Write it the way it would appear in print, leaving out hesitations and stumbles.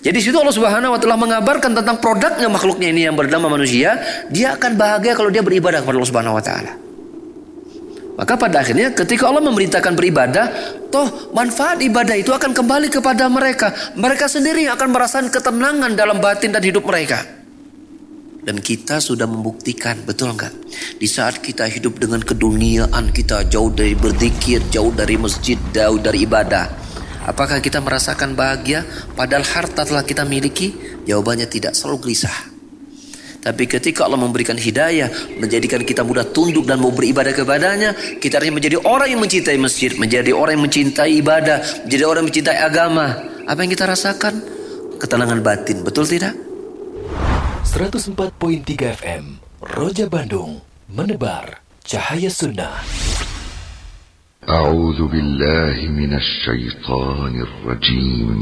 Jadi situ Allah Subhanahu wa taala mengabarkan tentang produknya makhluknya ini yang bernama manusia, dia akan bahagia kalau dia beribadah kepada Allah Subhanahu wa taala. Maka pada akhirnya ketika Allah memerintahkan beribadah, toh manfaat ibadah itu akan kembali kepada mereka. Mereka sendiri yang akan merasakan ketenangan dalam batin dan hidup mereka. Dan kita sudah membuktikan, betul enggak? Di saat kita hidup dengan keduniaan, kita jauh dari berzikir, jauh dari masjid, jauh dari ibadah, apakah kita merasakan bahagia padahal harta telah kita miliki? Jawabannya tidak, selalu gelisah. Tapi ketika Allah memberikan hidayah, menjadikan kita mudah tunduk dan mau beribadah kepadanya, kita harus menjadi orang yang mencintai masjid, menjadi orang yang mencintai ibadah, menjadi orang yang mencintai agama. Apa yang kita rasakan? Ketenangan batin, betul tidak? 104.3 FM Roja Bandung, menebar cahaya sunnah. A'udzu billahi minasy syaithanir rajim.